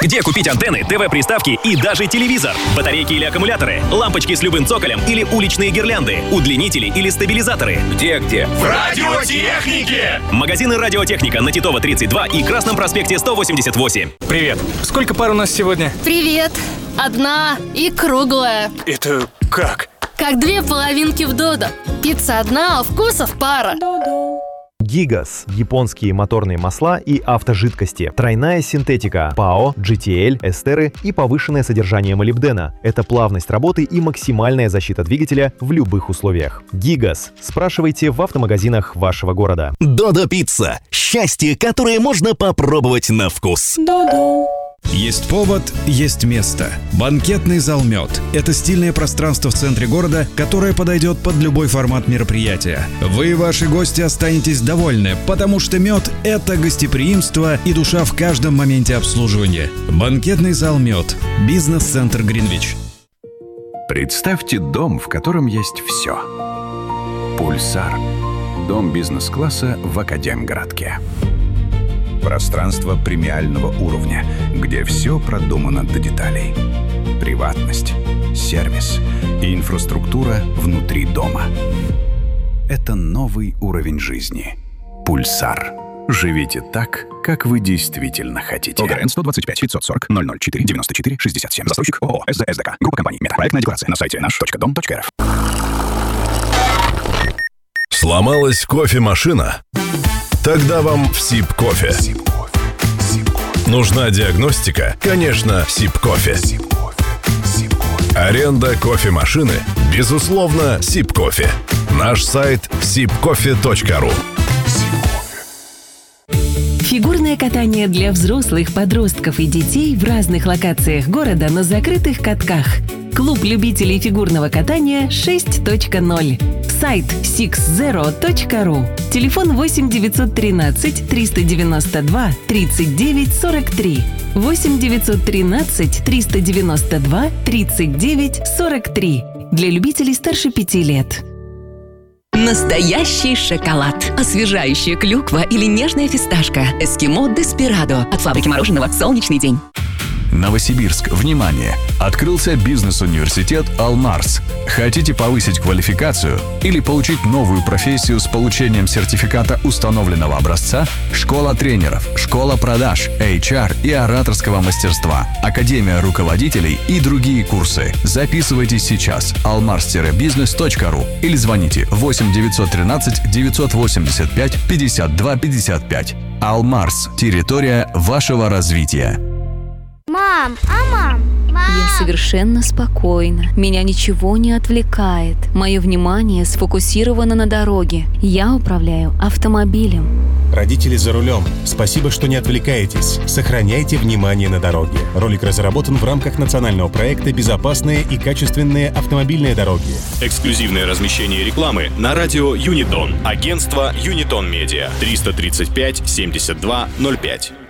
Где купить антенны, ТВ-приставки и даже телевизор? Батарейки или аккумуляторы? Лампочки с любым цоколем или уличные гирлянды? Удлинители или стабилизаторы? Где? В радиотехнике! Магазины «Радиотехника» на Титова 32 и Красном проспекте 188. Привет. Сколько пар у нас сегодня? Привет. Одна и круглая. Это как? Как две половинки в додо. Пицца одна, а вкусов пара. Гигас – японские моторные масла и автожидкости. Тройная синтетика, ПАО, GTL, эстеры и повышенное содержание молибдена. Это плавность работы и максимальная защита двигателя в любых условиях. Гигас. Спрашивайте в автомагазинах вашего города. Додо Пицца. Счастье, которое можно попробовать на вкус. Есть повод, есть место. Банкетный зал «Мед» — это стильное пространство в центре города, которое подойдет под любой формат мероприятия. Вы и ваши гости останетесь довольны, потому что «Мед» — это гостеприимство и душа в каждом моменте обслуживания. Банкетный зал «Мед». Бизнес-центр Гринвич. Представьте дом, в котором есть все. Пульсар. Дом бизнес-класса в Академгородке. Пространство премиального уровня, где все продумано до деталей. Приватность, сервис и инфраструктура внутри дома. Это новый уровень жизни. Пульсар. Живите так, как вы действительно хотите. ОГРН 125 540 004 94 67. Застройщик ООО СДСДК. Группа компаний «Мета». Проектная декларация на сайте наш.дом.рф. Сломалась кофемашина? Тогда вам в СИП-кофе. Нужна диагностика? Конечно, СИП-кофе. Аренда кофемашины? Безусловно, СИП-кофе. Наш сайт sipcofe.ru. Фигурное катание для взрослых, подростков и детей в разных локациях города на закрытых катках. Клуб любителей фигурного катания 6.0. Сайт sixzero.ru. Телефон 8 913 392 39 43. 8 913 392 39 43. Для любителей старше 5 лет. Настоящий шоколад. Освежающая клюква или нежная фисташка. Эскимо Деспирадо. От фабрики мороженого «Солнечный день». Новосибирск, внимание! Открылся бизнес-университет «Алмарс». Хотите повысить квалификацию или получить новую профессию с получением сертификата установленного образца? Школа тренеров, школа продаж, HR и ораторского мастерства, академия руководителей и другие курсы. Записывайтесь сейчас. almars-business.ru или звоните 8 913 985 52 55. «Алмарс» – территория вашего развития. Мам, Я совершенно спокойна. Меня ничего не отвлекает. Мое внимание сфокусировано на дороге. Я управляю автомобилем. Родители за рулем. Спасибо, что не отвлекаетесь. Сохраняйте внимание на дороге. Ролик разработан в рамках национального проекта «Безопасные и качественные автомобильные дороги». Эксклюзивное размещение рекламы на радио Юнитон. Агентство Юнитон Медиа. 335 72 05.